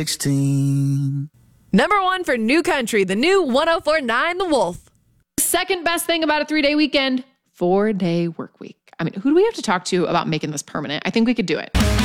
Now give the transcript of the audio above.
16. Number 1 for New Country, the new 104.9 The Wolf. Second best thing about a 3-day weekend, 4-day work week. I mean, who do we have to talk to about making this permanent? I think we could do it.